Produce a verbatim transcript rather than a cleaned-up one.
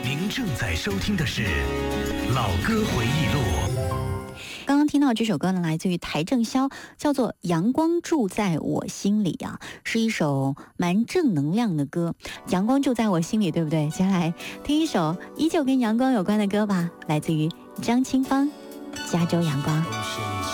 您正在收听的是《老歌回忆录》。 刚刚听到这首歌呢，来自于邰正宵，叫做《阳光住在我心里》啊，是一首蛮正能量的歌。阳光住在我心里，对不对？接下来听一首依旧跟阳光有关的歌吧，来自于张清芳，《加州阳光》。